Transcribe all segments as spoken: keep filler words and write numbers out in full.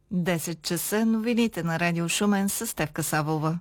десет часа, новините на Радио Шумен с Стефка Савова.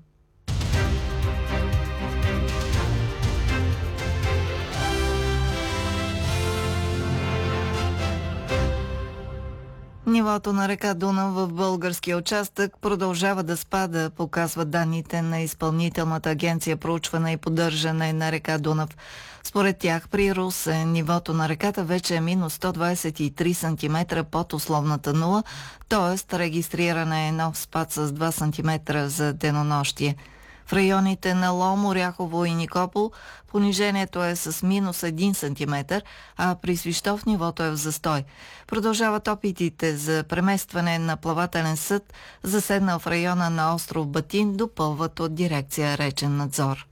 Нивото на река Дунав в българския участък продължава да спада, показват данните на Изпълнителната агенция проучване и поддържане на река Дунав. Според тях при Русе нивото на реката вече е минус сто двадесет и три сантиметра под условната нула, т.е. регистриран е нов спад с два сантиметра за денонощие. В районите на Лом, Оряхово и Никопол понижението е с минус един сантиметър, а при Свищов нивото е в застой. Продължават опитите за преместване на плавателен съд, заседнал в района на остров Батин, допълват от дирекция Речен надзор.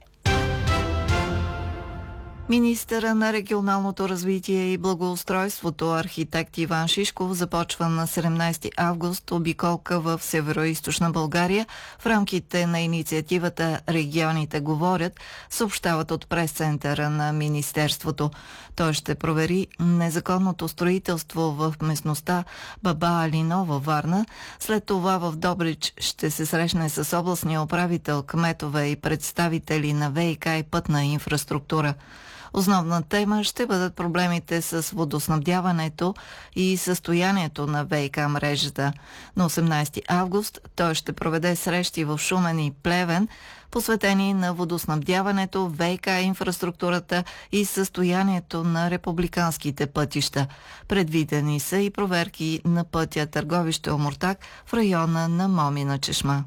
Министъра на регионалното развитие и благоустройството архитект Иван Шишков започва на седемнадесети август обиколка в североизточна България в рамките на инициативата «Регионите говорят», съобщават от прес-центъра на Министерството. Той ще провери незаконното строителство в местността Баба Алино във Варна. След това в Добрич ще се срещне с областния управител, кметове и представители на ВиК и пътна инфраструктура. Основна тема ще бъдат проблемите с водоснабдяването и състоянието на ВиК мрежата. На осемнадесети август той ще проведе срещи в Шумен и Плевен, посветени на водоснабдяването, ВиК инфраструктурата и състоянието на републиканските пътища. Предвидени са и проверки на пътя Търговище Омуртаг в района на Момина чешма.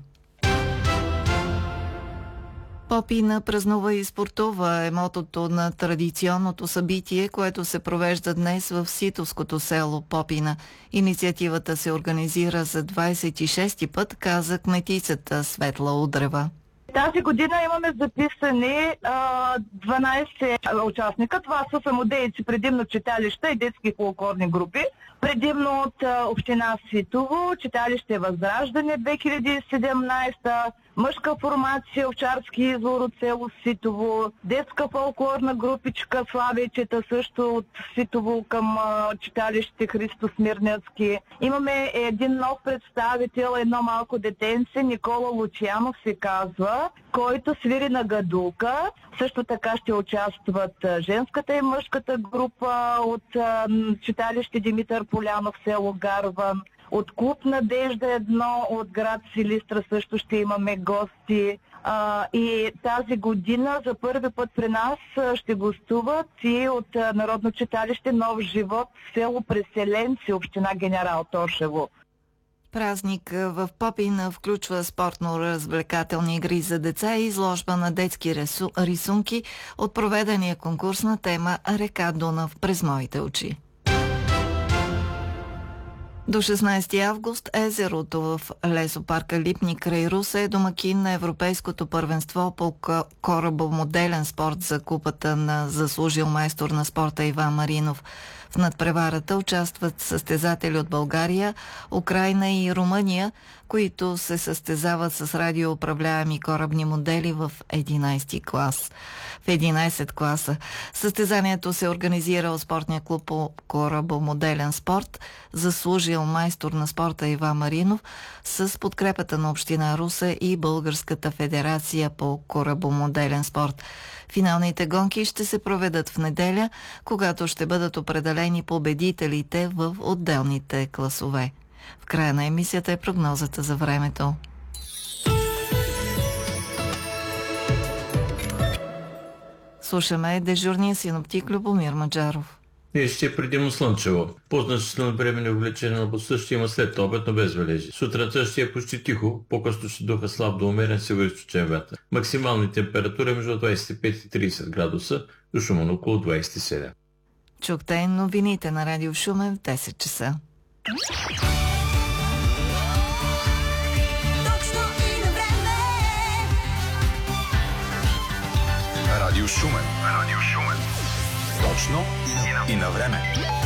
Попина празнува и спортува е мотото на традиционното събитие, което се провежда днес в ситовското село Попина. Инициативата се организира за двадесет и шести път, каза кметицата Светла Удрева. Тази година имаме записани а, дванадесет участника. Това са самодейци, предимно читалища и детски фолклорни групи. Предимно от а, община Ситово, читалище Възраждане две хиляди и седемнадесета, мъжка формация Овчарски извор от село Ситово, детска фолклорна групичка Славейчета също от Ситово към а, читалище Христо Смирнецки. Имаме един нов представител, едно малко детенце, Никола Лучанов се казва, който свири на гадулка. Също така ще участват женската и мъжката група от а, читалище Димитър Полянов, село Гарван. От клуб Надежда едно от град Силистра също ще имаме гости. А, и тази година за първи път при нас ще гостуват и от а, Народно читалище Нов живот, село Преселенци, община Генерал Тошево. Празник в Попина включва спортно-развлекателни игри за деца и изложба на детски рису... рисунки от проведения конкурс на тема «Река Дунав през моите очи». До шестнадесети август езерото в лесопарка Липник край Русе е домакин на Европейското първенство по корабомоделен спорт за купата на заслужил майстор на спорта Иван Маринов. В надпреварата участват състезатели от България, Украйна и Румъния, които се състезават с радиоуправляеми корабни модели в единадесети клас. В единадесет класа. Състезанието се организира от спортния клуб по корабомоделен спорт, заслужил майстор на спорта Иван Маринов, с подкрепата на община Русе и Българската федерация по корабомоделен спорт. Финалните гонки ще се проведат в неделя, когато ще бъдат определени победителите в отделните класове. В края на емисията е прогнозата за времето. Слушаме дежурния синоптик Любомир Маджаров. Днес ще е предимно слънчево. По-значително временно увеличение на областта ще има след обед, но без валежи. Сутринта ще е почти тихо, по-късно ще духа слаб до умерен североизточен вятър. Максимални температури между двадесет и пет и тридесет градуса, до Шумен около двадесет и седем. Чухте новините на Радио Шумен в десет часа. Радио Шумен. Радио Шумен. Точно и на време.